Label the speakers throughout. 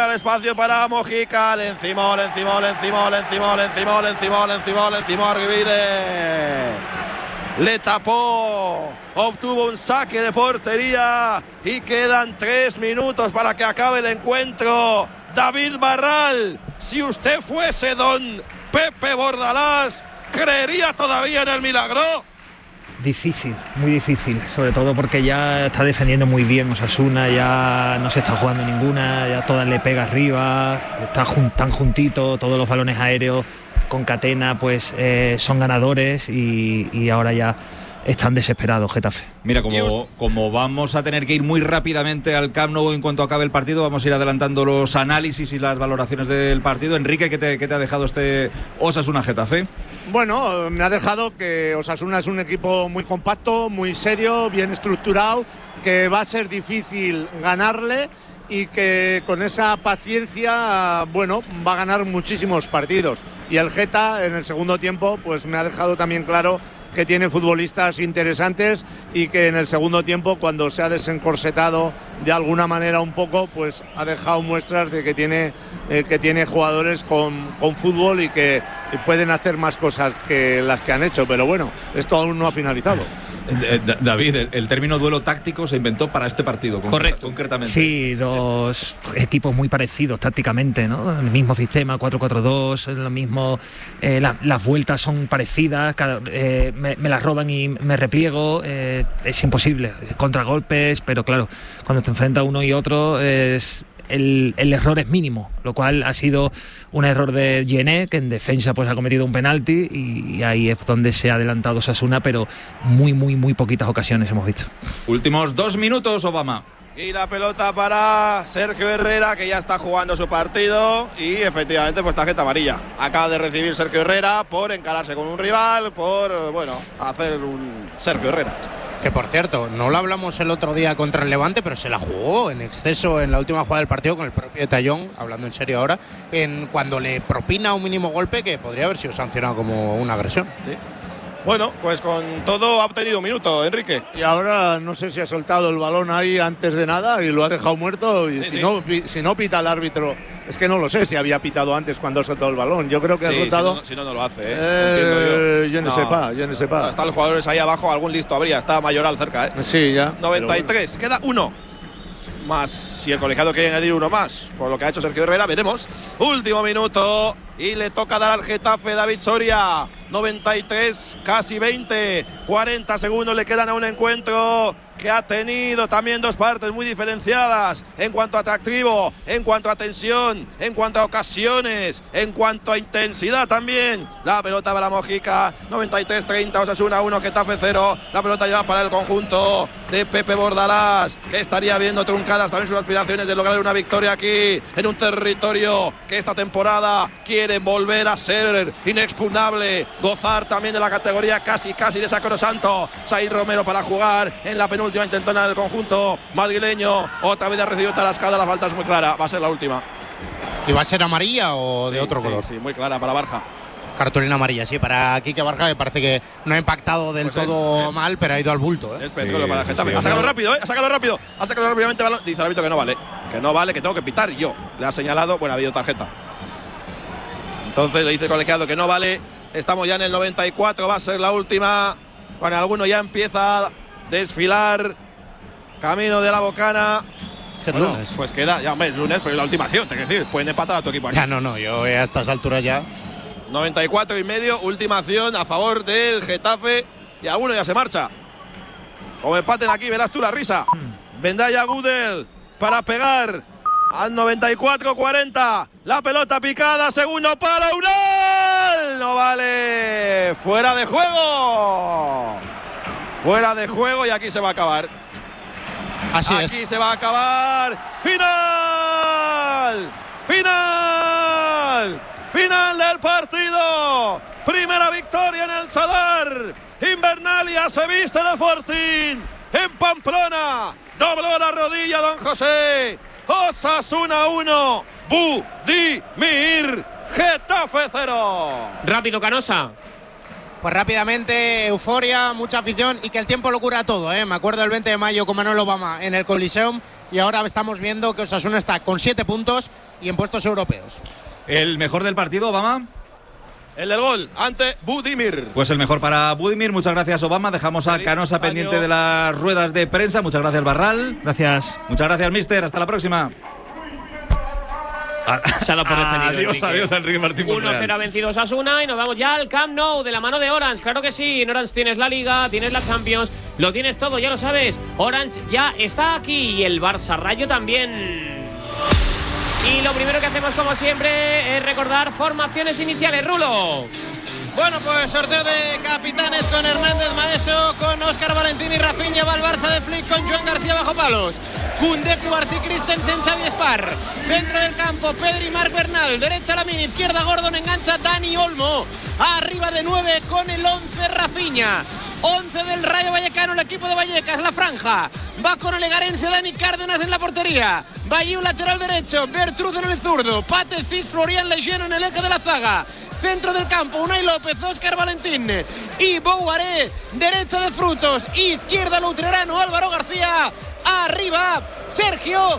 Speaker 1: el espacio para Mojica. Le encimó Argivide. Le tapó, obtuvo un saque de portería y quedan 3 minutos para que acabe el encuentro. David Barral, si usted fuese don Pepe Bordalás, ¿creería todavía en el milagro?
Speaker 2: Difícil, muy difícil, sobre todo porque ya está defendiendo muy bien Osasuna, ya no se está jugando ninguna, ya todas le pega arriba, tan juntito, todos los balones aéreos con Catena pues son ganadores y ahora ya están desesperados Getafe.
Speaker 3: Mira, como vamos a tener que ir muy rápidamente al Camp Nou en cuanto acabe el partido, vamos a ir adelantando los análisis y las valoraciones del partido. Enrique, ¿qué te ha dejado este Osasuna Getafe?
Speaker 4: Bueno, me ha dejado que Osasuna es un equipo muy compacto, muy serio, bien estructurado, que va a ser difícil ganarle y que con esa paciencia, bueno, va a ganar muchísimos partidos. Y el Geta en el segundo tiempo pues me ha dejado también claro que tiene futbolistas interesantes y que en el segundo tiempo, cuando se ha desencorsetado de alguna manera un poco, pues ha dejado muestras de que tiene jugadores con fútbol y que pueden hacer más cosas que las que han hecho, pero bueno, esto aún no ha finalizado.
Speaker 3: David, el término duelo táctico se inventó para este partido.
Speaker 2: Correcto.
Speaker 3: Concretamente.
Speaker 2: Sí, dos equipos muy parecidos tácticamente, ¿no? El mismo sistema, 4-4-2, lo mismo, las vueltas son parecidas, me las roban y me repliego, es imposible, contragolpes, pero claro, cuando te enfrentas uno y otro el error es mínimo, lo cual ha sido un error de Yené, que en defensa pues ha cometido un penalti y ahí es donde se ha adelantado Osasuna, pero muy poquitas ocasiones hemos visto.
Speaker 3: Últimos 2 minutos, Obama.
Speaker 1: Y la pelota para Sergio Herrera, que ya está jugando su partido y efectivamente pues tarjeta amarilla. Acaba de recibir Sergio Herrera por encararse con un rival, por hacer un Sergio Herrera.
Speaker 5: Que por cierto, no lo hablamos el otro día contra el Levante, pero se la jugó en exceso en la última jugada del partido con el propio Tallón, hablando en serio ahora, cuando le propina un mínimo golpe que podría haber sido sancionado como una agresión.
Speaker 1: Sí. Bueno, pues con todo ha obtenido un minuto, Enrique.
Speaker 4: Y ahora no sé si ha soltado el balón ahí antes de nada y lo ha dejado muerto. Y si no pita el árbitro, es que no lo sé si había pitado antes cuando ha soltado el balón. Yo creo que ha soltado.
Speaker 1: Si no lo hace, entiendo yo.
Speaker 4: Yo no sé pa.
Speaker 1: Están los jugadores ahí abajo, algún listo habría. Está Mayoral cerca,
Speaker 4: Sí, ya.
Speaker 1: 93, queda uno. Más, si el colegiado quiere añadir uno más, por lo que ha hecho Sergio Herrera, veremos. Último minuto y le toca dar al Getafe David Soria. 93, casi 20, 40 segundos le quedan a un encuentro que ha tenido también dos partes muy diferenciadas en cuanto a atractivo, en cuanto a tensión, en cuanto a ocasiones, en cuanto a intensidad también. La pelota para Mojica, 93-30, Osasuna 1, Getafe 0. La pelota lleva para el conjunto de Pepe Bordalás, que estaría viendo truncadas también sus aspiraciones de lograr una victoria aquí en un territorio que esta temporada quiere volver a ser inexpugnable, gozar también de la categoría casi de sacrosanto. Said Romero para jugar en la penúltima intentona del conjunto madrileño. Otra vez ha recibido Tarascada, la falta es muy clara, va a ser la última.
Speaker 5: ¿Y va a ser amarilla o de otro color?
Speaker 1: Sí, muy clara para Barja.
Speaker 5: Cartulina amarilla, sí, para Quique Barja, me parece que no ha impactado del todo mal, pero ha ido al bulto.
Speaker 1: Es petróleo para el Getafe. A sacarlo rápido, a sacarlo rápidamente. Dice el árbitro que no vale, que tengo que pitar yo. Le ha señalado, ha habido tarjeta. Entonces le dice el colegiado que no vale. Estamos ya en el 94, va a ser la última. Cuando alguno ya empieza a desfilar camino de la Bocana.
Speaker 5: ¿Qué lunes?
Speaker 1: Pues queda, ya es lunes, pero es la última acción, te quiero decir, pueden empatar a tu equipo aquí.
Speaker 5: Ya no, yo a estas alturas ya.
Speaker 1: 94,5, última acción a favor del Getafe y alguno ya se marcha. Como empaten aquí, verás tú la risa. Vendaya Gudel para pegar al 94-40. La pelota picada, segundo para Unal. No vale. Fuera de juego. Fuera de juego y aquí se va a acabar.
Speaker 5: Así es.
Speaker 1: Aquí se va a acabar. ¡Final! ¡Final! ¡Final del partido! Primera victoria en el Sadar. Invernalia se viste de Fortín. En Pamplona dobló la rodilla don José. Osasuna 1, Budimir, Getafe 0.
Speaker 6: Rápido, Canosa.
Speaker 5: Pues rápidamente, euforia, mucha afición y que el tiempo lo cura todo, ¿eh? Me acuerdo del 20 de mayo con Manuel Obama en el Coliseum y ahora estamos viendo que Osasuna está con 7 puntos y en puestos europeos.
Speaker 3: ¿El mejor del partido, Obama?
Speaker 1: El del gol, ante Budimir.
Speaker 3: Pues el mejor para Budimir. Muchas gracias, Obama. Dejamos a Canosa pendiente de las ruedas de prensa. Muchas gracias, Barral.
Speaker 2: Gracias.
Speaker 3: Muchas gracias, mister. Hasta la próxima. Adiós, Enrique Martín.
Speaker 6: 1-0 ha vencido Osasuna y nos vamos ya al Camp Nou de la mano de Orange. Claro que sí, en Orange tienes la Liga, tienes la Champions, lo tienes todo, ya lo sabes. Orange ya está aquí y el Barça Rayo también. Y lo primero que hacemos, como siempre, es recordar formaciones iniciales. Rulo.
Speaker 7: Bueno, pues sorteo de capitanes con Hernández Maeso, con Óscar Valentín y Rafinha. Va el Barça de Flick con Joan García bajo palos. Koundé, Cubarsí, Christensen, Xavi Espar. Dentro del campo, Pedri, Marc Bernal. Derecha Lamine, izquierda Gordon, engancha Dani Olmo. Arriba de 9 con el 11 Rafinha. 11 del Rayo Vallecano, el equipo de Vallecas, la franja. Va con el egarense Dani Cárdenas en la portería. Bayiu lateral derecho, Bertruz en el zurdo. Pate, Cid, Florian Lejeune en el eje de la zaga. Centro del campo, Unai López, Óscar Valentín y Bouaré. Derecha de Frutos, izquierda Lutrerano, Álvaro García. Arriba, Sergio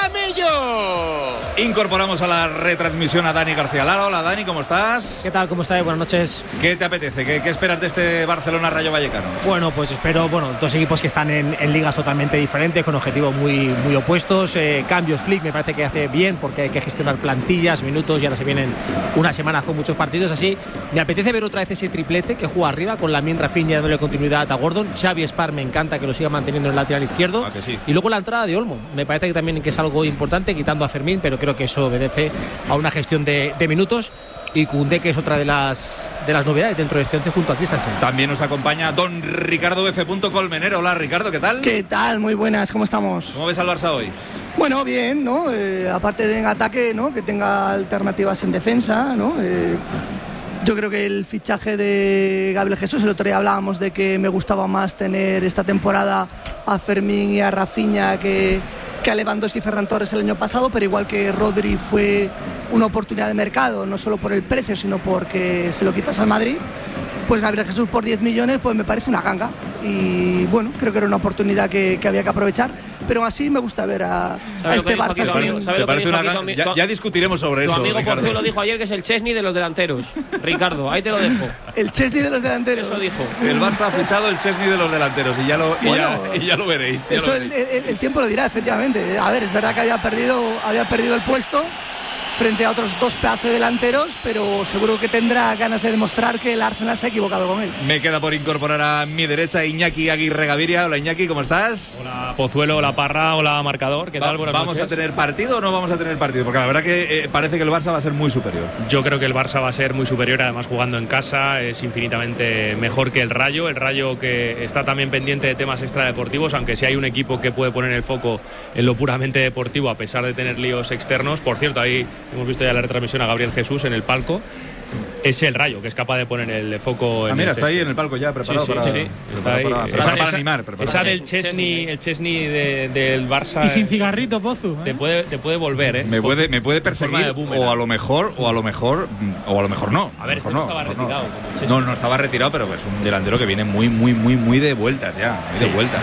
Speaker 7: Camello.
Speaker 3: Incorporamos a la retransmisión a Dani García Lara. Hola, Dani, ¿cómo estás?
Speaker 8: ¿Qué tal? ¿Cómo estáis? Buenas noches.
Speaker 3: ¿Qué te apetece? ¿Qué esperas de este Barcelona-Rayo Vallecano?
Speaker 8: Bueno, pues espero, dos equipos que están en ligas totalmente diferentes, con objetivos muy opuestos. Cambios, Flick me parece que hace bien porque hay que gestionar plantillas, minutos, y ahora se vienen unas semanas con muchos partidos así. Me apetece ver otra vez ese triplete que juega arriba con Lamine, Rafinha, dándole continuidad a Gordon. Xavi Espar me encanta que lo siga manteniendo en el lateral izquierdo.
Speaker 3: ¿A que sí?
Speaker 8: Y luego la entrada de Olmo. Me parece que también que es algo importante, quitando a Fermín, pero creo que eso obedece a una gestión de minutos. Y Koundé, que es otra de las novedades dentro de este 11 junto a Christensen.
Speaker 3: También nos acompaña don Ricardo F. Colmenero. Hola, Ricardo, ¿qué tal?
Speaker 9: ¿Qué tal? Muy buenas, ¿cómo estamos?
Speaker 3: ¿Cómo ves al Barça hoy?
Speaker 9: Bueno, bien, ¿no? Aparte de en ataque, ¿no? Que tenga alternativas en defensa, ¿no? Yo creo que el fichaje de Gabriel Jesús, el otro día hablábamos de que me gustaba más tener esta temporada a Fermín y a Rafinha que a Lewandowski y Ferran Torres el año pasado, pero igual que Rodri fue una oportunidad de mercado, no solo por el precio, sino porque se lo quitas al Madrid, pues Gabriel Jesús por 10 millones pues me parece una ganga. Y bueno, creo que era una oportunidad que había que aprovechar, pero aún así me gusta ver a este Barça.
Speaker 3: ¿Te parece una ganga? Ya discutiremos sobre eso.
Speaker 6: Tu amigo Pozuelo dijo ayer que es el Chesney de los delanteros. Ricardo, ahí te lo dejo.
Speaker 9: El Chesney de los delanteros.
Speaker 6: Eso dijo.
Speaker 3: El Barça ha fichado el Chesney de los delanteros y ya lo veréis.
Speaker 9: Eso el tiempo lo dirá, efectivamente. A ver, es verdad que había perdido el puesto frente a otros dos pedazos de delanteros, pero seguro que tendrá ganas de demostrar que el Arsenal se ha equivocado con él.
Speaker 3: Me queda por incorporar a mi derecha Iñaki Aguirre Gaviria. Hola, Iñaki, ¿cómo estás?
Speaker 10: Hola, Pozuelo, hola, Parra, hola, Marcador. ¿Qué tal? Buenas
Speaker 3: ¿Vamos
Speaker 10: noches.
Speaker 3: a tener partido o no vamos a tener partido? Porque la verdad que parece que el Barça va a ser muy superior.
Speaker 10: Yo creo que el Barça va a ser muy superior, además jugando en casa es infinitamente mejor que el Rayo. El Rayo que está también pendiente de temas extradeportivos, aunque sí hay un equipo que puede poner el foco en lo puramente deportivo a pesar de tener líos externos. Por cierto, ahí hemos visto ya la retransmisión a Gabriel Jesús en el palco. Es el Rayo que es capaz de poner el foco en
Speaker 3: mira,
Speaker 10: el
Speaker 3: está ahí en el palco ya preparado para animar.
Speaker 10: Esa del Chesney, el Chesney del Barça.
Speaker 11: Y sin cigarrito, Pozu.
Speaker 10: Te puede volver,
Speaker 3: Me puede perseguir o a lo mejor no.
Speaker 10: A ver, no estaba retirado.
Speaker 3: No estaba retirado, pero es un delantero que viene muy de vueltas ya. Muy de vueltas.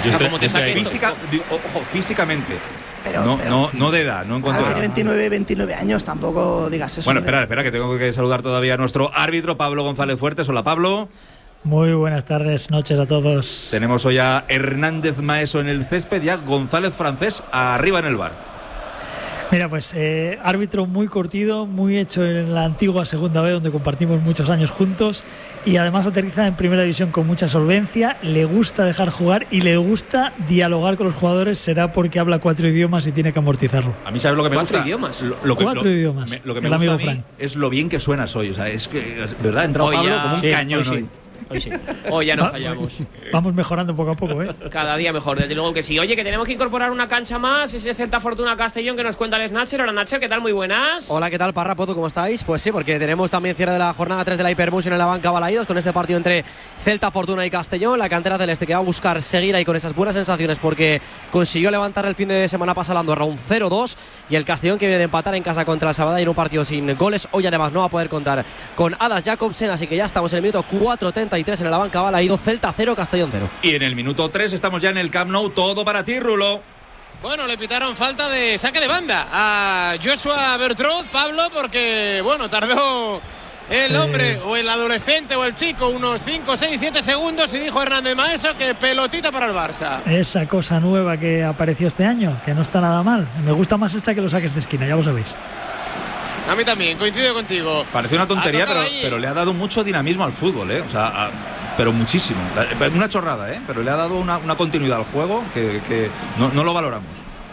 Speaker 3: Físicamente.
Speaker 9: Pero
Speaker 3: no de edad, no en cuanto a
Speaker 9: tiene 29 años, tampoco digas eso.
Speaker 3: Bueno, espera, que tengo que saludar todavía a nuestro árbitro, Pablo González Fuertes. Hola, Pablo.
Speaker 11: Muy buenas tardes, noches a todos.
Speaker 3: Tenemos hoy a Hernández Maeso en el césped y a González Francés arriba en el bar.
Speaker 11: Mira, pues árbitro muy curtido, muy hecho en la antigua Segunda B, donde compartimos muchos años juntos, y además aterriza en Primera División con mucha solvencia. Le gusta dejar jugar y le gusta dialogar con los jugadores. Será porque habla 4 idiomas y tiene que amortizarlo.
Speaker 3: A mí, ¿sabes lo que me gusta?
Speaker 6: 4 idiomas.
Speaker 11: Cuatro idiomas.
Speaker 3: Lo que me gusta a mí es lo bien que suenas hoy. O sea, es que, de verdad, ha entrado Pablo como un cañón hoy.
Speaker 6: Hoy sí. Hoy ya no fallamos.
Speaker 11: Vamos mejorando poco a poco, ¿eh?
Speaker 6: Cada día mejor, desde luego que sí. Oye, que tenemos que incorporar una cancha más. Ese Celta Fortuna Castellón que nos cuenta el Snatcher. Hola, Snatcher, ¿qué tal? Muy buenas.
Speaker 12: Hola, ¿qué tal, Parra, Poto? ¿Cómo estáis? Pues sí, porque tenemos también cierre de la jornada 3 de la Hypermotion en la banca Balaídos con este partido entre Celta Fortuna y Castellón. La cantera celeste que va a buscar seguir ahí con esas buenas sensaciones porque consiguió levantar el fin de semana pasado la Andorra un 0-2 y el Castellón que viene de empatar en casa contra el Sabadell en un partido sin goles. Hoy además no va a poder contar con Adas Jacobsen, así que ya estamos en el minuto 4:33 en la banca Balaídos. Celta 0, Castellón 0.
Speaker 3: Y en el minuto 3 estamos ya en el Camp Nou. Todo para ti, Rulo.
Speaker 7: Bueno, le pitaron falta de saque de banda a Joshua Bertrand, Pablo, porque, bueno, tardó el hombre o el adolescente o el chico unos 5, 6, 7 segundos y dijo Hernández Maeso que pelotita para el Barça.
Speaker 11: Esa cosa nueva que apareció este año, que no está nada mal. Me gusta más esta que los saques de esquina, ya lo sabéis.
Speaker 7: A mí también, coincido contigo.
Speaker 3: Parece una tontería, pero le ha dado mucho dinamismo al fútbol, ¿eh? O sea, pero muchísimo. Una chorrada, ¿eh? Pero le ha dado una continuidad al juego que no lo valoramos.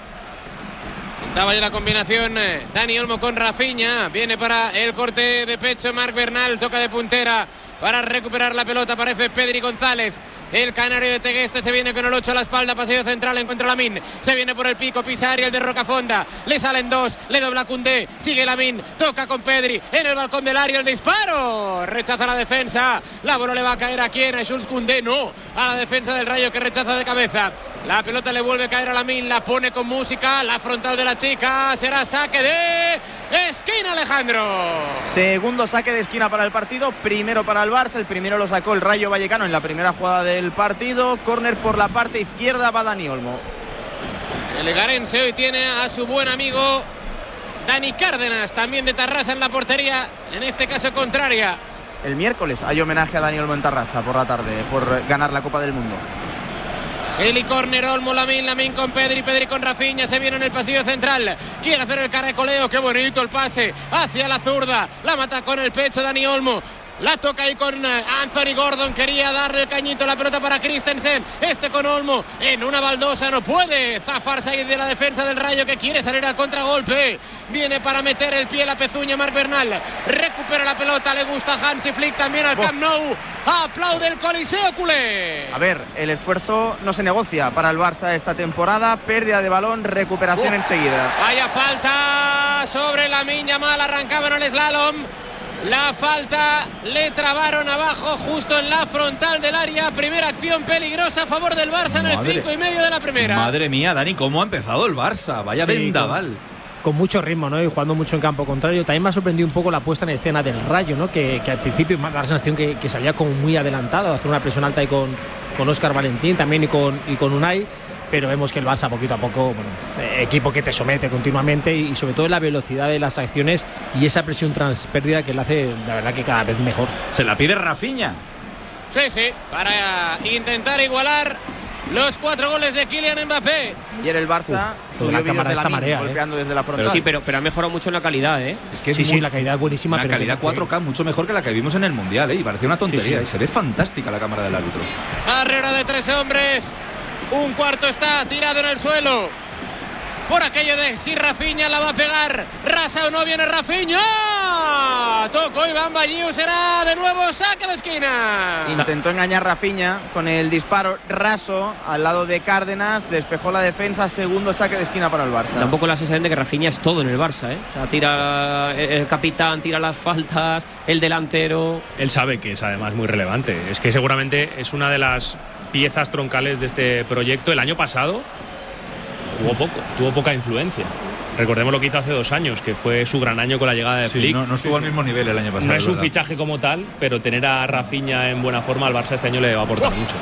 Speaker 7: Estaba ya la combinación Dani Olmo con Rafinha. Viene para el corte de pecho Marc Bernal. Toca de puntera para recuperar la pelota. Aparece Pedri González. El canario de Tegueste se viene con el 8 a la espalda. Paseo central, encuentra Lamine. Se viene por el pico, pisa Ariel de Rocafonda. Le salen dos, le dobla Koundé. Sigue Lamine, toca con Pedri. En el balcón del área el disparo. Rechaza la defensa. La bola le va a caer a quién, a Jules Koundé. No, a la defensa del Rayo que rechaza de cabeza. La pelota le vuelve a caer a Lamine. La pone con música. La frontal de la chica. Será saque de esquina, Alejandro.
Speaker 13: Segundo saque de esquina para el partido. Primero para el Barça. El primero lo sacó el Rayo Vallecano en la primera jugada del partido. Córner por la parte izquierda, va Dani Olmo.
Speaker 7: El Egarense hoy tiene a su buen amigo Dani Cárdenas, también de Tarrasa en la portería, en este caso contraria.
Speaker 13: El miércoles hay homenaje a Dani Olmo en Tarrasa por la tarde, por ganar la Copa del Mundo.
Speaker 7: Geli, córner, Olmo, Lamine con Pedri con Rafinha, se viene en el pasillo central, quiere hacer el caracoleo, qué bonito el pase, hacia la zurda, la mata con el pecho Dani Olmo. La toca ahí con Anthony Gordon. Quería darle el cañito, la pelota para Christensen. Con Olmo en una baldosa. No puede zafarse ahí de la defensa del Rayo, que quiere salir al contragolpe. Viene para meter el pie la pezuña Marc Bernal. Recupera la pelota. Le gusta Hansi Flick también al Camp Nou. Aplaude el Coliseo culé.
Speaker 13: A ver, el esfuerzo no se negocia para el Barça esta temporada. Pérdida de balón, recuperación enseguida.
Speaker 7: Vaya falta sobre Lamine Yamal. Arrancaban el slalom. La falta le trabaron abajo justo en la frontal del área. Primera acción peligrosa a favor del Barça en el 5,5 de la primera.
Speaker 3: Madre mía, Dani, cómo ha empezado el Barça. Vaya vendaval.
Speaker 8: Con mucho ritmo, ¿no? Y jugando mucho en campo contrario. También me ha sorprendido un poco la puesta en escena del Rayo, ¿no? Que al principio me da la sensación que salía como muy adelantado, a hacer una presión alta y con Óscar Valentín también y con Unai. Pero vemos que el Barça poquito a poco, equipo que te somete continuamente y sobre todo la velocidad de las acciones y esa presión tras pérdida que le hace, la verdad, que cada vez mejor.
Speaker 3: Se la pide Rafinha.
Speaker 7: Sí, para intentar igualar los 4 goles de Kylian Mbappé.
Speaker 13: Ayer el Barça subió vídeos de Lamine golpeando desde la frontal.
Speaker 6: Sí, pero ha mejorado mucho en la calidad, ¿eh?
Speaker 3: Es que
Speaker 8: sí, la calidad es buenísima.
Speaker 3: La calidad 4K mucho mejor que la que vimos en el Mundial, ¿eh? Y parecía una tontería. Y se ve fantástica la cámara del árbitro.
Speaker 7: Barrera de 3 hombres. Un cuarto está tirado en el suelo. Por aquello de si Rafinha la va a pegar. Rasa o no viene Rafinha. Tocó Iván Baggio. Será de nuevo saque de esquina.
Speaker 13: Intentó engañar Rafinha con el disparo raso al lado de Cárdenas. Despejó la defensa. Segundo saque de esquina para el Barça.
Speaker 6: Tampoco la sensación de que Rafinha es todo en el Barça, ¿eh? O sea, tira el capitán, tira las faltas, el delantero.
Speaker 10: Él sabe que es además muy relevante. Es que seguramente es una de las piezas troncales de este proyecto. El año pasado jugó poco, tuvo poca influencia. Recordemos lo que hizo hace 2 años, que fue su gran año con la llegada de Flick.
Speaker 3: No estuvo al mismo nivel el año pasado.
Speaker 10: No es un fichaje como tal, pero tener a Rafinha en buena forma al Barça este año le va a aportar mucho.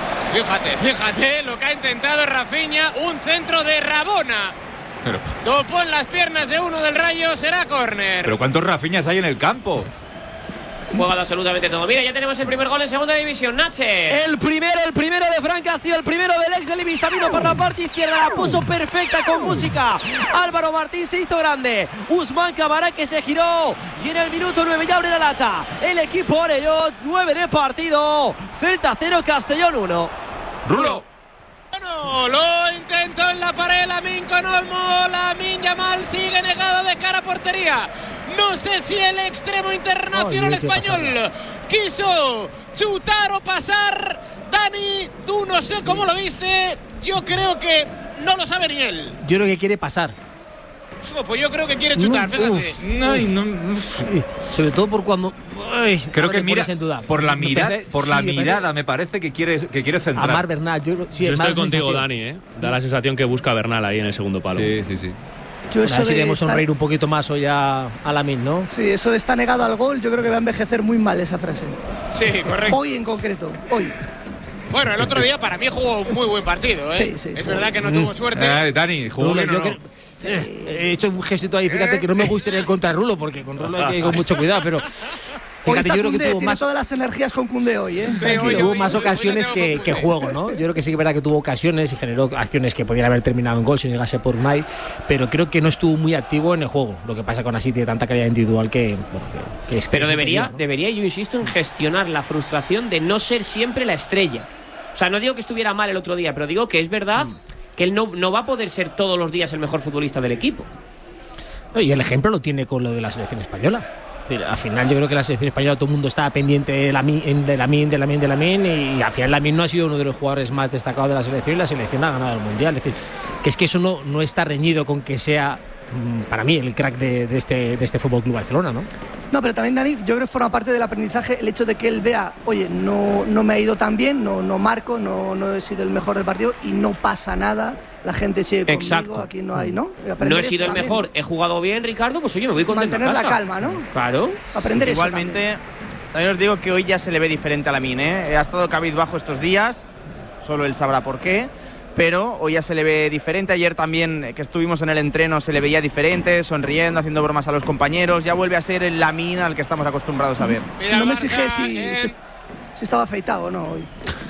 Speaker 7: Fíjate lo que ha intentado Rafinha. Un centro de Rabona. Topó en las piernas de uno del Rayo. Será córner.
Speaker 3: Pero ¿cuántos Rafinhas hay en el campo?
Speaker 6: Juega absolutamente todo. Mira, ya tenemos el primer gol en segunda división. Nache.
Speaker 12: El primero de Fran Castillo, el primero del ex del Ibiza. Vino por la parte izquierda, la puso perfecta con música. Álvaro Martín se hizo grande. Usman Camará que se giró. Y en el minuto 9 ya abre la lata. El equipo Orelló, 9 de partido. Celta 0, Castellón 1.
Speaker 3: Rulo.
Speaker 7: Bueno, lo intentó en la pared Lamine con Olmo. Lamine Yamal sigue negado de cara a portería. No sé si el extremo internacional español quiso chutar o pasar. Dani, tú no sé cómo lo viste. Yo creo que no lo sabe ni él.
Speaker 8: Yo creo que quiere pasar.
Speaker 7: Pues yo creo que quiere chutar, fíjate.
Speaker 8: Sobre todo por cuando.
Speaker 3: Creo que mira por la mirada, me parece que quiere centrar.
Speaker 8: A Marc Bernal. Yo
Speaker 10: estoy contigo, Dani, ¿eh? Da la sensación que busca a Bernal ahí en el segundo palo.
Speaker 3: Sí.
Speaker 8: A ver si debemos sonreír un poquito más hoy a Lamine, ¿no?
Speaker 9: Sí, eso de estar negado al gol, yo creo que va a envejecer muy mal esa frase.
Speaker 7: Sí, correcto.
Speaker 9: Hoy en concreto, hoy.
Speaker 7: Bueno, el otro día para mí jugó un muy buen partido, ¿eh?
Speaker 9: Sí,
Speaker 7: es verdad que no tuvo suerte.
Speaker 3: Dani, jugó bien, ¿o no?
Speaker 8: He hecho un gestito ahí, fíjate que no me gusta ir contra Rulo, porque con Rulo hay que ir con mucho cuidado, pero fíjate, yo creo que tuvo más.
Speaker 9: Todas las energías con Koundé hoy, ¿eh?
Speaker 8: Tuvo más ocasiones que juego, ¿no? Yo creo que sí que es verdad que tuvo ocasiones y generó acciones que podrían haber terminado en gol si no llegase por Unai, pero creo que no estuvo muy activo en el juego. Lo que pasa con así tiene tanta calidad individual que es.
Speaker 6: Pero
Speaker 8: que
Speaker 6: debería, yo insisto, en gestionar la frustración de no ser siempre la estrella. O sea, no digo que estuviera mal el otro día, pero digo que es verdad que él no va a poder ser todos los días el mejor futbolista del equipo.
Speaker 8: Y el ejemplo lo tiene con lo de la selección española. Es decir, al final yo creo que la selección española todo el mundo estaba pendiente de Lamine, y al final Lamine no ha sido uno de los jugadores más destacados de la selección y la selección ha ganado el Mundial. Es decir, que eso no está reñido con que sea, para mí, el crack de este Fútbol Club Barcelona, ¿no?
Speaker 9: No, pero también, Dani, yo creo que forma parte del aprendizaje el hecho de que él vea, oye, no me ha ido tan bien, no marco, no he sido el mejor del partido y no pasa nada, la gente sigue conmigo. Exacto. Aquí no hay, ¿no?
Speaker 6: No he sido el mejor, he jugado bien, Ricardo, pues oye, me voy contento.
Speaker 9: Mantener la calma, ¿no?
Speaker 6: Claro.
Speaker 9: Aprender
Speaker 13: Igualmente,
Speaker 9: eso
Speaker 13: también os digo que hoy ya se le ve diferente a Lamine, ¿eh? Ha estado cabizbajo estos días, solo él sabrá por qué. Pero hoy ya se le ve diferente. Ayer también, que estuvimos en el entreno, se le veía diferente, sonriendo, haciendo bromas a los compañeros. Ya vuelve a ser el Lamine al que estamos acostumbrados a ver.
Speaker 9: No me fijé si estaba afeitado o no hoy.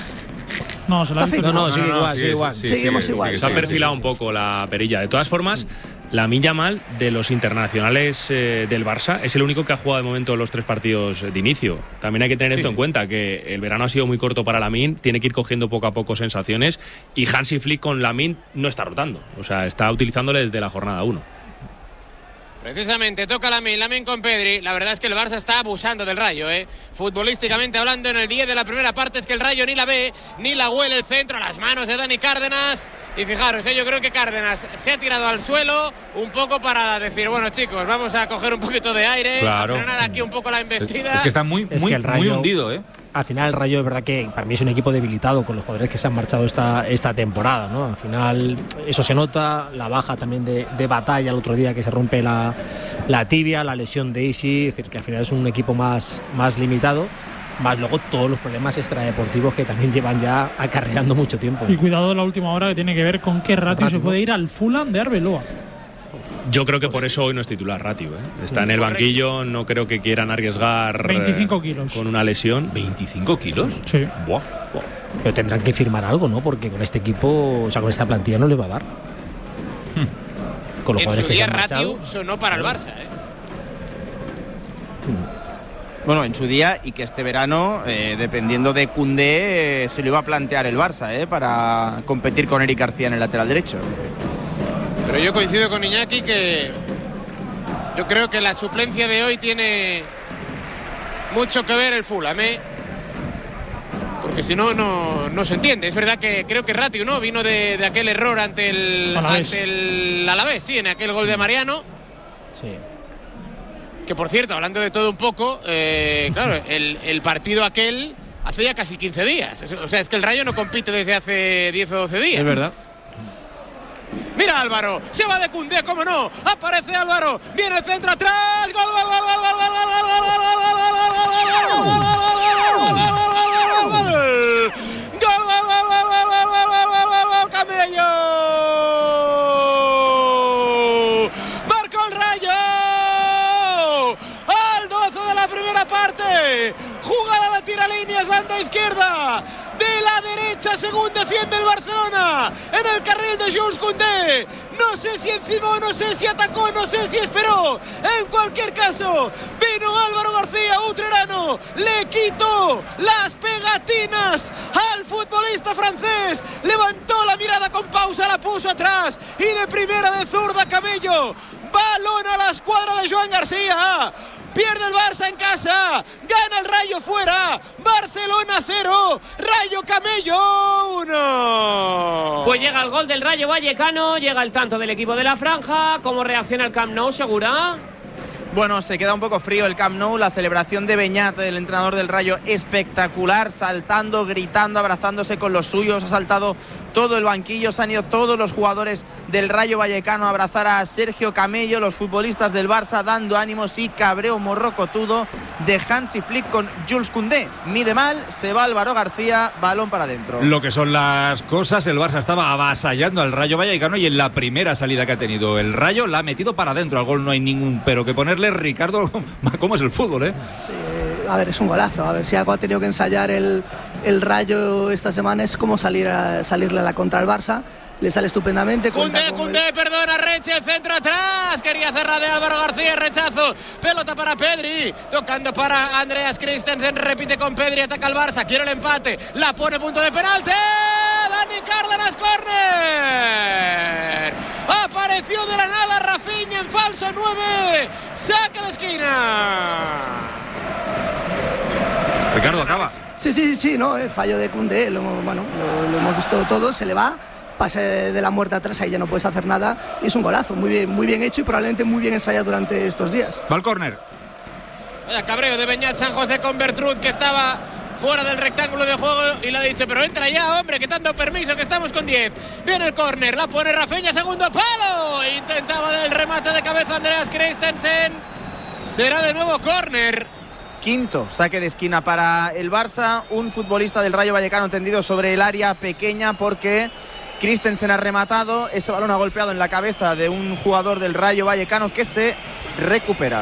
Speaker 11: No, se lo ha visto.
Speaker 8: No, sigue igual.
Speaker 9: Seguimos igual.
Speaker 10: Se ha perfilado un poco la perilla. De todas formas, Lamine Yamal, de los internacionales del Barça, es el único que ha jugado de momento los 3 partidos de inicio. También hay que tener esto en cuenta, que el verano ha sido muy corto para Lamine, tiene que ir cogiendo poco a poco sensaciones, y Hansi Flick con Lamine no está rotando, o sea, está utilizándole desde la jornada 1.
Speaker 7: Precisamente toca Lamine con Pedri. La verdad es que el Barça está abusando del Rayo, futbolísticamente hablando. En el 10 de la primera parte es que el Rayo ni la ve, ni la huele. El centro a las manos de Dani Cárdenas. Y fijaros, yo creo que Cárdenas se ha tirado al suelo un poco para decir, bueno, chicos, vamos a coger un poquito de aire,
Speaker 3: claro,
Speaker 7: a frenar aquí un poco la embestida.
Speaker 3: Es que está muy hundido,
Speaker 8: Al final el Rayo es verdad que para mí es un equipo debilitado con los jugadores que se han marchado esta temporada, ¿no? Al final eso se nota, la baja también de Batalla el otro día, que se rompe la tibia, la lesión de Isi, es decir, que al final es un equipo más limitado, más luego todos los problemas extradeportivos que también llevan ya acarreando mucho tiempo.
Speaker 11: Y cuidado la última hora, que tiene que ver con qué ratio se puede ir al Fulham de Arbeloa.
Speaker 10: Yo creo que por eso hoy no es titular Ratio, Está en el banquillo, no creo que quieran arriesgar
Speaker 11: 25 kilos.
Speaker 10: Con una lesión.
Speaker 3: ¿25 kilos?
Speaker 11: Sí.
Speaker 3: Buah.
Speaker 8: Pero tendrán que firmar algo, ¿no? Porque con este equipo, o sea, con esta plantilla no les va a dar. Con los
Speaker 7: en
Speaker 8: jugadores
Speaker 7: su
Speaker 8: que se
Speaker 7: día
Speaker 8: han marchado.
Speaker 7: Ratio sonó para el Barça,
Speaker 13: Bueno, en su día, y que este verano, dependiendo de Koundé, se lo iba a plantear el Barça, para competir con Eric García en el lateral derecho.
Speaker 7: Pero yo coincido con Iñaki que yo creo que la suplencia de hoy tiene mucho que ver el Fulham, porque si no se entiende. Es verdad que creo que Ratio, ¿no?, vino de aquel error ante el Alavés, sí, en aquel gol de Mariano.
Speaker 8: Sí.
Speaker 7: Que por cierto, hablando de todo un poco, claro, el partido aquel hace ya casi 15 días. O sea, es que el Rayo no compite desde hace 10 o 12 días.
Speaker 8: Es verdad.
Speaker 7: Mira Álvaro, se va de Koundé, cómo no, aparece Álvaro, viene el centro atrás, gol, gol, gol, gol, gol, gol, gol, gol, gol, gol, Camello, marcó el Rayo al 12 de la primera parte, jugada de tiralíneas, banda izquierda, de la derecha según defiende el Barcelona, en el carril de Jules Koundé. No sé si encimó, no sé si atacó, no sé si esperó. En cualquier caso, vino Álvaro García, utrerano, le quitó las pegatinas al futbolista francés. Levantó la mirada con pausa, la puso atrás y de primera de zurda Camello. Balón a la escuadra de Joan García. Pierde el Barça en casa, gana el Rayo fuera, Barcelona 0, Rayo Camello 1.
Speaker 6: Pues llega el gol del Rayo Vallecano, llega el tanto del equipo de la franja. ¿Cómo reacciona el Camp Nou, Segura?
Speaker 13: Bueno, se queda un poco frío el Camp Nou, la celebración de Beñat, el entrenador del Rayo, espectacular, saltando, gritando, abrazándose con los suyos, ha saltado todo el banquillo, se han ido todos los jugadores del Rayo Vallecano a abrazar a Sergio Camello, los futbolistas del Barça dando ánimos y cabreo morrocotudo de Hansi Flick con Jules Koundé. Mide mal, se va Álvaro García, balón para adentro.
Speaker 3: Lo que son las cosas, el Barça estaba avasallando al Rayo Vallecano y en la primera salida que ha tenido el Rayo la ha metido para adentro. Al gol no hay ningún pero que ponerle. Ricardo, ¿cómo es el fútbol, eh?
Speaker 9: Sí, a ver, es un golazo. A ver, si algo ha tenido que ensayar el Rayo esta semana es cómo salirle a la contra al Barça. Le sale estupendamente.
Speaker 7: Koundé, perdona, Reche, el centro atrás. Quería cerrar de Álvaro García, rechazo. Pelota para Pedri, tocando para Andreas Christensen, repite con Pedri, ataca al Barça, quiere el empate, la pone punto de penalti. Dani Cárdenas, córner. Apareció de la nada Rafinha en falso 9. Saque de esquina.
Speaker 3: Ricardo, acaba.
Speaker 9: Sí, no, fallo de Koundé, lo hemos visto todos, se le va, pase de la muerte atrás, ahí ya no puedes hacer nada, y es un golazo, muy bien hecho y probablemente muy bien ensayado durante estos días.
Speaker 3: Va al córner.
Speaker 7: Vaya cabreo de Beñat San José con Bertrud, que estaba fuera del rectángulo de juego y le ha dicho, pero entra ya, hombre, que tanto permiso, que estamos con 10. Viene el córner, la pone Rafinha, segundo palo, intentaba del remate de cabeza Andreas Christensen, será de nuevo córner.
Speaker 13: Quinto saque de esquina para el Barça, un futbolista del Rayo Vallecano tendido sobre el área pequeña porque Christensen ha rematado, ese balón ha golpeado en la cabeza de un jugador del Rayo Vallecano que se recupera.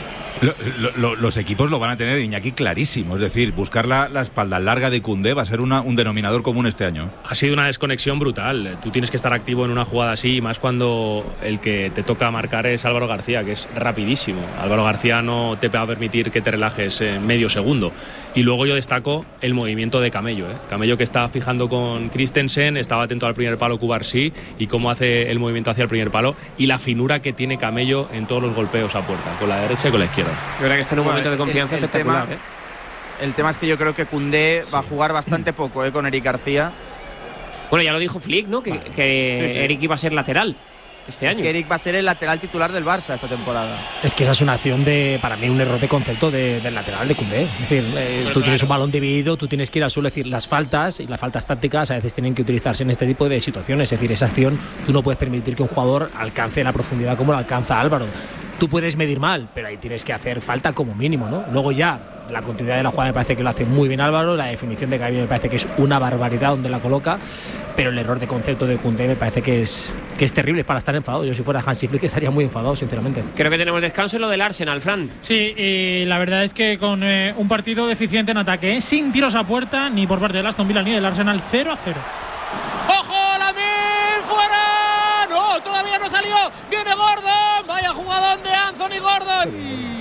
Speaker 3: Los equipos lo van a tener, Iñaki, clarísimo. Es decir, buscar la espalda larga de Koundé va a ser un denominador común este año.
Speaker 10: Ha sido una desconexión brutal. Tú tienes que estar activo en una jugada así, más cuando el que te toca marcar es Álvaro García, que es rapidísimo. Álvaro García no te va a permitir que te relajes en medio segundo. Y luego yo destaco el movimiento de Camello. Camello, que está fijando con Christensen, estaba atento al primer palo Cubarsí y cómo hace el movimiento hacia el primer palo y la finura que tiene Camello en todos los golpeos a puerta, con la derecha y con la izquierda.
Speaker 6: De verdad que está en un momento de confianza espectacular.
Speaker 13: El tema es que yo creo que Koundé va a jugar bastante poco con Eric García.
Speaker 6: Bueno, ya lo dijo Flick, ¿no? Que sí. Eric iba a ser lateral este año.
Speaker 13: Es que Eric va a ser el lateral titular del Barça esta temporada.
Speaker 8: Es que esa es una acción para mí, un error de concepto del lateral de Koundé. Es decir, tú tienes un balón dividido, tú tienes que ir al suelo. Es decir, las faltas y las faltas tácticas a veces tienen que utilizarse en este tipo de situaciones. Es decir, esa acción tú no puedes permitir que un jugador alcance la profundidad como la alcanza Álvaro. Tú puedes medir mal, pero ahí tienes que hacer falta como mínimo, ¿no? Luego ya, la continuidad de la jugada me parece que lo hace muy bien Álvaro, la definición de Camello me parece que es una barbaridad donde la coloca, pero el error de concepto de Koundé me parece que es terrible para estar enfadado. Yo si fuera Hansi Flick estaría muy enfadado, sinceramente.
Speaker 6: Creo que tenemos descanso en lo del Arsenal, Fran.
Speaker 11: Sí, y la verdad es que con un partido deficiente en ataque, sin tiros a puerta, ni por parte del Aston Villa ni del Arsenal, 0-0.
Speaker 7: ¡Ojo, Lamine! ¡Fuera! ¡No! Todavía no salió. ¡Viene Gordon! ¡Vaya jugadón de Anthony Gordon!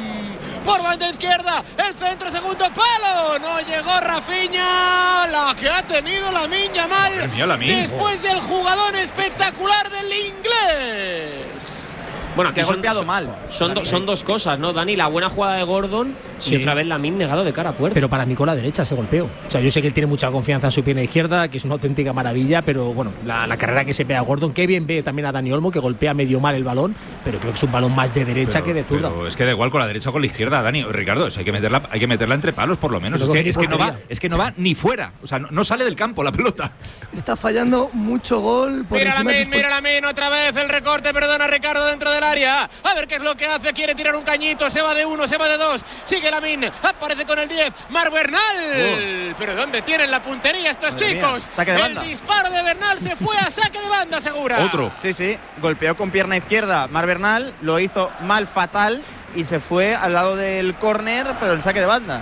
Speaker 7: Por banda izquierda, el centro, segundo palo. No llegó Rafinha. La que ha tenido Lamine Yamal después del jugadón espectacular del inglés.
Speaker 6: Bueno,
Speaker 13: que ha golpeado mal.
Speaker 6: Son dos cosas, ¿no, Dani? La buena jugada de Gordon y otra vez Lamine negado de cara a puerta.
Speaker 8: Pero para mí con la derecha ese golpeo. O sea, yo sé que él tiene mucha confianza en su pierna izquierda, que es una auténtica maravilla, pero bueno, la carrera que se pega a Gordon, que bien ve también a Dani Olmo, que golpea medio mal el balón, pero creo que es un balón más de derecha que de zurda.
Speaker 3: Pero es que da igual con la derecha o con la izquierda, Dani. Ricardo, eso hay que meterla entre palos por lo menos. Es que no va ni fuera. O sea, no sale del campo la pelota.
Speaker 9: Está fallando mucho gol.
Speaker 7: Mira Lamine otra vez el recorte, perdona Ricardo, dentro del área. A ver qué es lo que hace, quiere tirar un cañito, se va de uno, se va de dos, sigue Lamine, aparece con el 10, Marc Bernal. Pero ¿dónde tienen la puntería estos chicos?
Speaker 13: Saque de banda.
Speaker 7: El disparo de Bernal se fue a saque de banda, segura.
Speaker 3: Otro.
Speaker 13: Sí, golpeó con pierna izquierda Marc Bernal, lo hizo mal, fatal, y se fue al lado del córner, pero el saque de banda.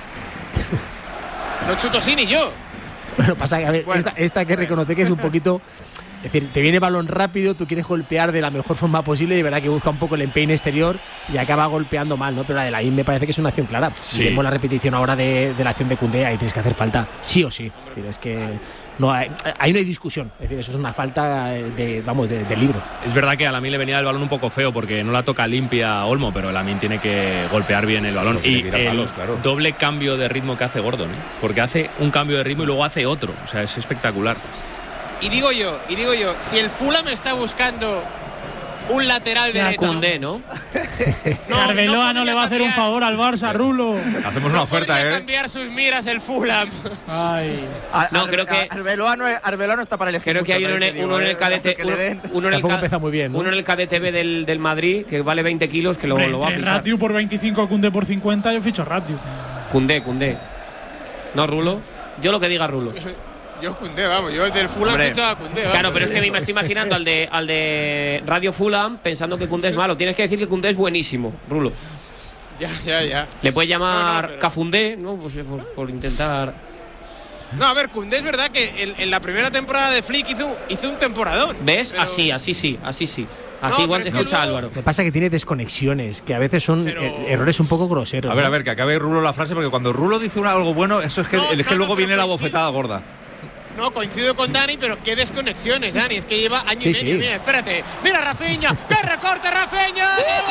Speaker 7: No chuto sí ni yo.
Speaker 8: Bueno, pasa que a ver, esta que reconoce que es un poquito... Es decir, te viene balón rápido, tú quieres golpear de la mejor forma posible y verdad que busca un poco el empeine exterior y acaba golpeando mal, ¿no? Pero la de Lamine me parece que es una acción clara. Si vemos la repetición ahora de la acción de Koundé, ahí tienes que hacer falta, sí o sí. Es decir, es que ahí no hay discusión. Es decir, eso es una falta de libro.
Speaker 10: Es verdad que a Lamine le venía el balón un poco feo porque no la toca limpia a Olmo, pero Lamine tiene que golpear bien el balón. Y el doble cambio de ritmo que hace Gordon, porque hace un cambio de ritmo y luego hace otro. O sea, es espectacular.
Speaker 7: Y digo yo, si el Fulham está buscando un lateral derecho.
Speaker 6: Koundé, ¿no?
Speaker 11: Arbeloa no le va a hacer un favor al Barça, Rulo.
Speaker 3: Hacemos una oferta,
Speaker 7: cambiar sus miras el Fulham.
Speaker 11: Ay.
Speaker 6: No, creo que
Speaker 13: Arbeloa no está para elegir.
Speaker 6: Creo que hay uno en el cadete, uno en el cadete B del Madrid que vale 20 kilos que lo va a fichar.
Speaker 11: Ratiu por 25, Koundé por 50, yo ficho a Ratiu.
Speaker 6: Koundé. No, Rulo. Yo lo que diga Rulo.
Speaker 7: Yo Koundé, vamos, yo del Fulham ficho a Koundé.
Speaker 6: Claro, pero es que me estoy imaginando al de Radio Fulham pensando que Koundé es malo. Tienes que decir que Koundé es buenísimo, Rulo.
Speaker 7: Ya.
Speaker 6: Le puedes llamar Cafundé, ¿no? Pues por intentar.
Speaker 7: No, a ver, Koundé es verdad que en la primera temporada de Flick hizo un temporadón.
Speaker 6: ¿Ves?
Speaker 7: Pero...
Speaker 6: Así sí. Así igual te escucha Álvaro.
Speaker 8: Lo que pasa es que tiene desconexiones, que a veces son errores un poco groseros.
Speaker 3: A ver, que acabe Rulo la frase, porque cuando Rulo dice algo bueno, eso es que, luego viene la bofetada gorda.
Speaker 7: No, coincido con Dani, pero qué desconexiones, Dani. Es que lleva año y medio. Mira, espérate. Mira Rafinha. ¡Qué recorte, Rafinha!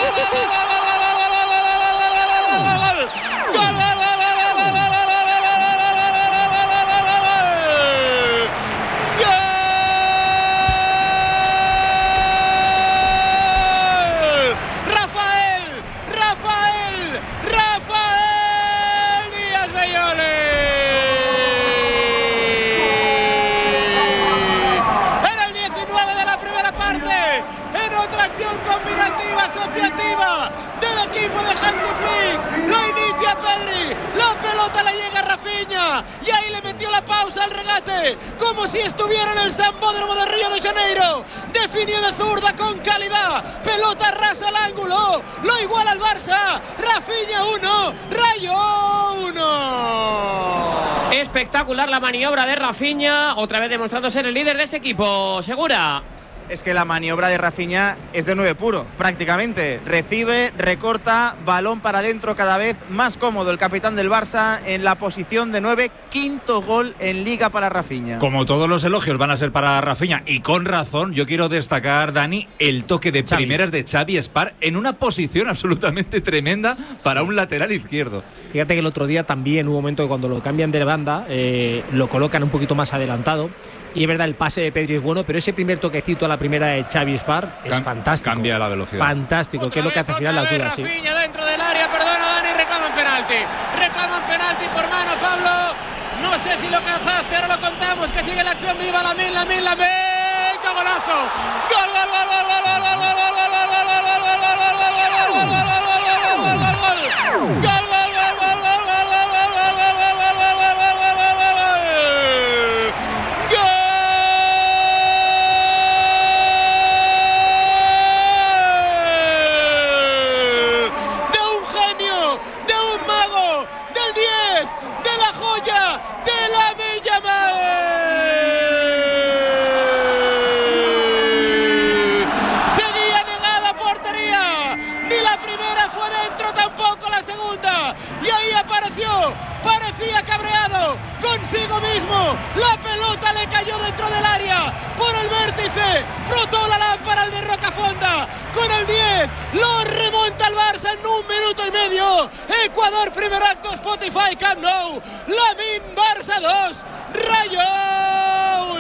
Speaker 7: ¡Gol! Del equipo de Hansi Flick, lo inicia Pedri, la pelota le llega a Rafinha y ahí le metió la pausa al regate, como si estuviera en el Sambódromo de Río de Janeiro. Definió de zurda con calidad, pelota rasa al ángulo, lo iguala al Barça. Rafinha 1, Rayo 1.
Speaker 6: Espectacular la maniobra de Rafinha, otra vez demostrando ser el líder de este equipo. Segura.
Speaker 13: Es que la maniobra de Rafinha es de 9 puro, prácticamente. Recibe, recorta, balón para adentro, cada vez más cómodo el capitán del Barça en la posición de 9, quinto gol en Liga para Rafinha.
Speaker 3: Como todos los elogios van a ser para Rafinha, y con razón, yo quiero destacar, Dani, el toque de primeras de Xavi Espar en una posición absolutamente tremenda para un lateral izquierdo.
Speaker 8: Fíjate que el otro día también hubo un momento que cuando lo cambian de banda, lo colocan un poquito más adelantado. Y es verdad, el pase de Pedri es bueno, pero ese primer toquecito a la primera de Xavi Espar es fantástico.
Speaker 3: Cambia la velocidad.
Speaker 8: Fantástico, que es lo que hace al final la altura.
Speaker 7: Rafinha dentro del área, perdona Dani, reclaman penalti por mano, Pablo. No sé si lo cazaste, ahora lo contamos, que sigue la acción, viva Lamine, ¡qué golazo! ¡Gol! Parecía cabreado consigo mismo, la pelota le cayó dentro del área por el vértice, frotó la lámpara el de Rocafonda, con el 10 lo remonta el Barça en 1 minuto y medio. Ecuador, primer acto, Spotify, Camp Nou. Lamine, Barça 2, Rayo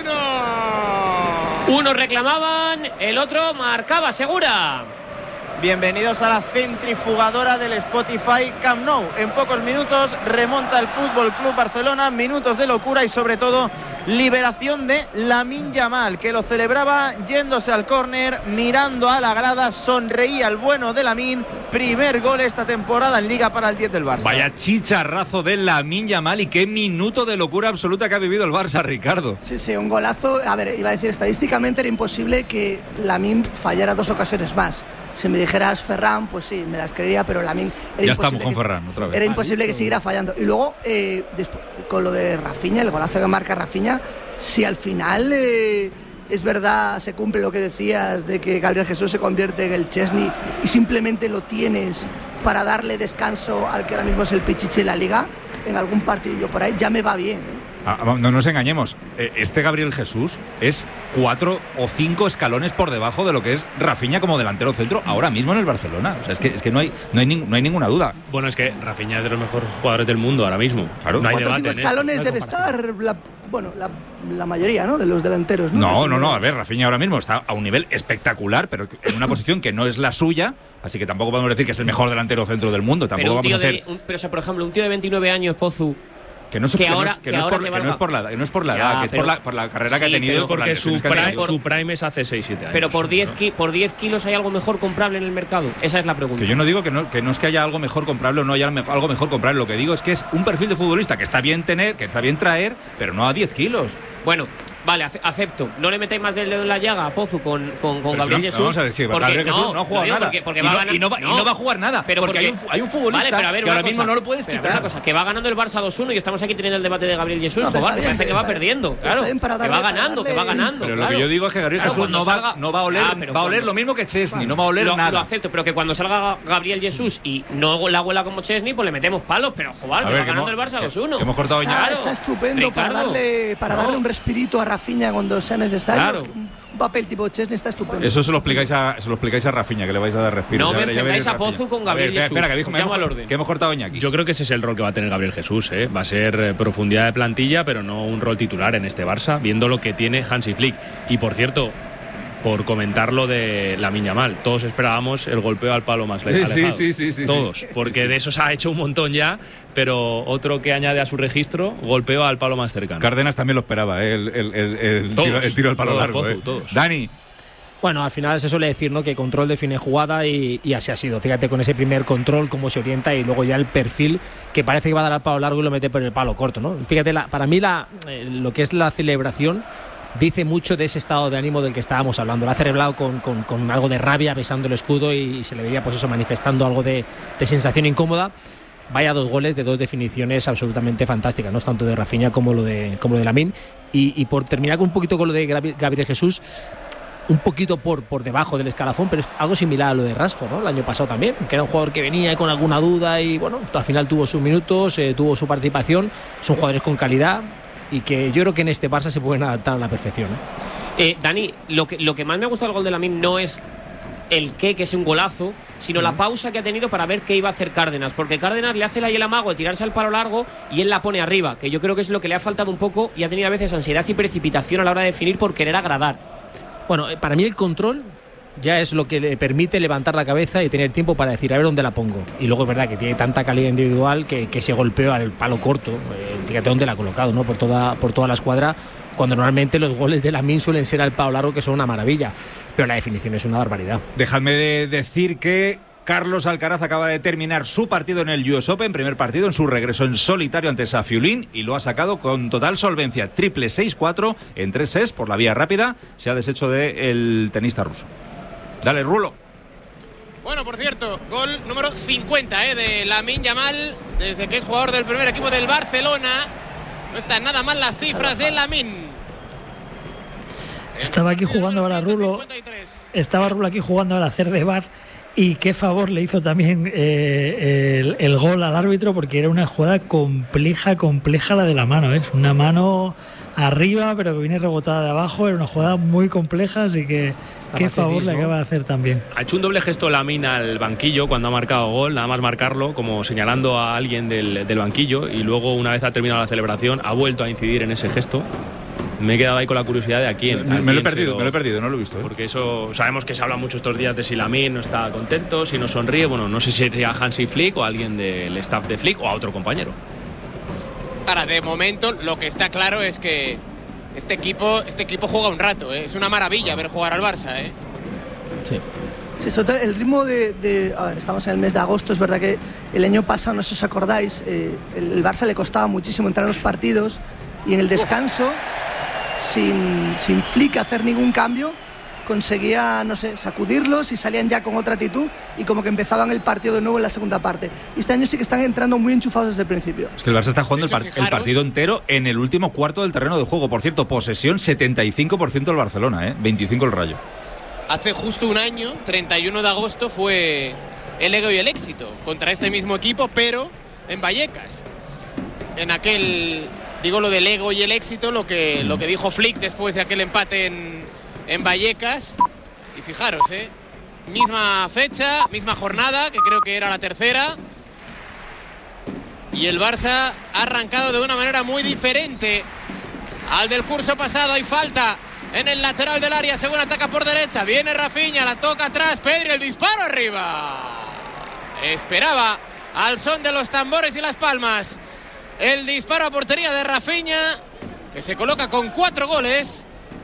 Speaker 7: 1.
Speaker 6: Unos reclamaban, el otro marcaba. Segura.
Speaker 13: Bienvenidos a la centrifugadora del Spotify Camp Nou. En pocos minutos remonta el Fútbol Club Barcelona, minutos de locura y sobre todo liberación de Lamine Yamal, que lo celebraba yéndose al córner, mirando a la grada, sonreía el bueno de Lamine. Primer gol esta temporada en Liga para el 10 del Barça.
Speaker 3: Vaya chicharrazo de Lamine Yamal y qué minuto de locura absoluta que ha vivido el Barça, Ricardo.
Speaker 9: Sí, un golazo. A ver, iba a decir, estadísticamente era imposible que Lamine fallara 2 ocasiones más. Si me dijeras Ferran, pues sí, me las creería, pero Lamine era
Speaker 3: ya
Speaker 9: imposible.
Speaker 3: Estamos con Ferran otra vez.
Speaker 9: Era imposible que siguiera fallando. Y luego, después, con lo de Rafinha, el golazo que marca Rafinha, si al final es verdad, se cumple lo que decías de que Gabriel Jesús se convierte en el Chesney y simplemente lo tienes para darle descanso al que ahora mismo es el Pichichi de la Liga, en algún partidillo por ahí, ya me va bien,
Speaker 3: No nos engañemos, este Gabriel Jesús es 4 o 5 escalones por debajo de lo que es Rafinha como delantero centro ahora mismo en el Barcelona. O sea, es que no hay ninguna duda.
Speaker 10: Bueno, es que Rafinha es de los mejores jugadores del mundo ahora mismo.
Speaker 3: Claro.
Speaker 10: No hay
Speaker 9: 4 o 5
Speaker 10: debate.
Speaker 9: escalones debe estar bueno, la mayoría, ¿no?, de los delanteros, ¿no?
Speaker 3: No, a ver, Rafinha ahora mismo está a un nivel espectacular, pero en una posición que no es la suya, así que tampoco podemos decir que es el mejor delantero centro del mundo. Tampoco vamos a ser.
Speaker 6: Pero, o sea, por ejemplo, un tío de 29 años, Pozu.
Speaker 3: Que no es por la edad, que es por la carrera que ha tenido.
Speaker 10: Porque su prime es hace 6-7 años.
Speaker 6: Pero por 10 kilos hay algo mejor comprable en el mercado. Esa es la pregunta.
Speaker 3: Que yo no digo que no es que haya algo mejor comprable o no haya algo mejor comprable. Lo que digo es que es un perfil de futbolista que está bien tener, que está bien traer, pero no a 10 kilos.
Speaker 6: Bueno, vale, acepto. No le metáis más del dedo en la llaga a Pozu con Gabriel Jesús.
Speaker 3: Vamos a ver, sí, Gabriel Jesús no ha jugado nada. Y no va a jugar nada.
Speaker 6: Pero
Speaker 3: porque hay un futbolista que ahora mismo no lo puedes quitar.
Speaker 6: Una cosa, que va ganando el Barça 2-1 y estamos aquí teniendo el debate de Gabriel Jesús. Parece que va perdiendo. Claro, que va ganando.
Speaker 3: Pero lo que yo digo es que Gabriel Jesús no va a oler lo mismo que Chesney, no va a oler nada.
Speaker 6: Lo acepto, pero que cuando salga Gabriel Jesús y no la huela como Chesney, pues le metemos palos. Pero joder, que va ganando el Barça 2-1.
Speaker 3: Hemos cortado ya.
Speaker 9: Está estupendo para darle un respirito a Rafinha cuando sea necesario. Un papel tipo Chesney está estupendo.
Speaker 3: Eso se lo explicáis a Rafinha, que le vais a dar respiro.
Speaker 6: No me enfrentáis a Pozu con Gabriel Jesús.
Speaker 3: Espera, que hemos cortado Iñaki.
Speaker 10: Yo creo que ese es el rol que va a tener Gabriel Jesús, ¿eh? Va a ser profundidad de plantilla, pero no un rol titular en este Barça, viendo lo que tiene Hansi Flick. Y por cierto, por comentar lo de Lamine Yamal, todos esperábamos el golpeo al palo más alejado.
Speaker 3: Sí.
Speaker 10: Todos, porque de eso se ha hecho un montón ya, pero otro que añade a su registro, golpeo al palo más cercano.
Speaker 3: Cárdenas también lo esperaba, el tiro al palo largo.
Speaker 10: Todos.
Speaker 3: Dani.
Speaker 8: Bueno, al final se suele decir, ¿no?, que control define jugada y así ha sido. Fíjate con ese primer control cómo se orienta y luego ya el perfil que parece que va a dar al palo largo y lo mete por el palo corto, ¿no? Fíjate, para mí lo que es la celebración dice mucho de ese estado de ánimo del que estábamos hablando. Lo ha celebrado con algo de rabia, besando el escudo y se le veía pues eso, manifestando algo de sensación incómoda. Vaya 2 goles de 2 definiciones absolutamente fantásticas, ¿no? Tanto de Rafinha como lo de Lamine. Y por terminar un poquito con lo de Gabriel Jesús, un poquito por debajo del escalafón, pero es algo similar a lo de Rashford, ¿no?, el año pasado también, que era un jugador que venía con alguna duda y bueno, al final tuvo sus minutos, tuvo su participación. Son jugadores con calidad y que yo creo que en este Barça se pueden adaptar a la perfección, ¿eh?
Speaker 6: Dani, lo que más me ha gustado del gol de Lamine no es el que es un golazo, sino la pausa que ha tenido para ver qué iba a hacer Cárdenas, porque Cárdenas le hace el amago de tirarse al palo largo y él la pone arriba, que yo creo que es lo que le ha faltado un poco y ha tenido a veces ansiedad y precipitación a la hora de definir por querer agradar.
Speaker 8: Bueno, para mí el control ya es lo que le permite levantar la cabeza y tener tiempo para decir a ver dónde la pongo. Y luego es verdad que tiene tanta calidad individual que ese golpeo al palo corto, fíjate dónde la ha colocado, ¿no?, por toda la escuadra, cuando normalmente los goles de Lamine suelen ser al palo largo, que son una maravilla, pero la definición es una barbaridad.
Speaker 3: Dejadme de decir que Carlos Alcaraz acaba de terminar su partido en el US Open, primer partido en su regreso en solitario ante Safiullin, y lo ha sacado con total solvencia, triple 6-4 en 3 sets por la vía rápida. Se ha deshecho del tenista ruso. Dale, Rulo.
Speaker 7: Bueno, por cierto, gol número 50 de Lamine Yamal, desde que es jugador del primer equipo del Barcelona. No están nada mal las cifras de Lamine.
Speaker 11: Estaba aquí jugando ahora Rulo. Estaba Rulo aquí jugando ahora a hacer de bar. Y qué favor le hizo también el gol al árbitro, porque era una jugada compleja la de la mano. Es una mano arriba, pero que viene rebotada de abajo. Era una jugada muy compleja, así que qué favor le acaba de hacer también.
Speaker 10: Ha hecho un doble gesto Lamine al banquillo cuando ha marcado gol, nada más marcarlo, como señalando a alguien del banquillo, y luego, una vez ha terminado la celebración, ha vuelto a incidir en ese gesto. Me he quedado ahí con la curiosidad de a quién.
Speaker 3: Me lo he perdido, no lo he visto.
Speaker 10: Porque eso, sabemos que se habla mucho estos días de si Lamine no está contento, si no sonríe. Bueno, no sé si sería Hansi Flick o alguien del staff de Flick o a otro compañero.
Speaker 7: Ahora, de momento, lo que está claro es que este equipo juega un rato, ¿eh? Es una maravilla ver jugar al Barça, ¿eh?
Speaker 8: Sí.
Speaker 9: Sí, sobre todo el ritmo a ver, estamos en el mes de agosto. Es verdad que el año pasado, no sé si os acordáis, el Barça le costaba muchísimo entrar en los partidos, y en el descanso, sin Flick hacer ningún cambio, conseguía, no sé, sacudirlos y salían ya con otra actitud y como que empezaban el partido de nuevo en la segunda parte. Y este año sí que están entrando muy enchufados desde el principio.
Speaker 3: Es que el Barça está jugando el partido entero en el último cuarto del terreno de juego. Por cierto, posesión 75% del Barcelona, 25% el Rayo.
Speaker 7: Hace justo un año, 31 de agosto, fue el ego y el éxito contra este mismo equipo, pero en Vallecas. En aquel, digo lo del ego y el éxito, lo que dijo Flick después de aquel empate en Vallecas. Y fijaros, misma fecha, misma jornada, que creo que era la tercera, y el Barça ha arrancado de una manera muy diferente al del curso pasado. Hay falta en el lateral del área, según ataca por derecha. Viene Rafinha, la toca atrás, Pedri, el disparo arriba. Esperaba al son de los tambores y las palmas el disparo a portería de Rafinha, que se coloca con 4 goles.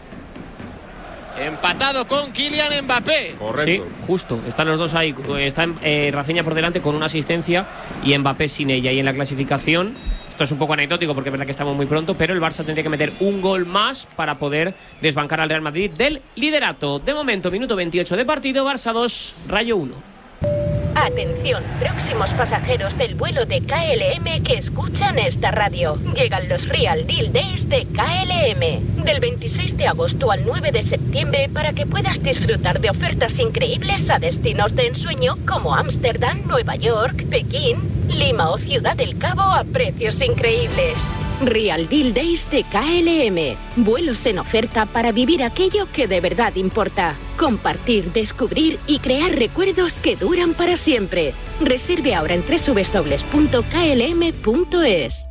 Speaker 7: Empatado con Kylian Mbappé.
Speaker 6: Correcto. Sí, justo. Están los dos ahí. Está Rafinha por delante con una asistencia y Mbappé sin ella. Y en la clasificación, esto es un poco anecdótico porque es verdad que estamos muy pronto, pero el Barça tendría que meter un gol más para poder desbancar al Real Madrid del liderato. De momento, minuto 28 de partido, Barça 2, Rayo 1.
Speaker 14: Atención, próximos pasajeros del vuelo de KLM que escuchan esta radio. Llegan los Real Deal Days de KLM. Del 26 de agosto al 9 de septiembre para que puedas disfrutar de ofertas increíbles a destinos de ensueño como Ámsterdam, Nueva York, Pekín, Lima o Ciudad del Cabo a precios increíbles. Real Deal Days de KLM. Vuelos en oferta para vivir aquello que de verdad importa. Compartir, descubrir y crear recuerdos que duran para siempre. Reserve ahora en www.klm.es.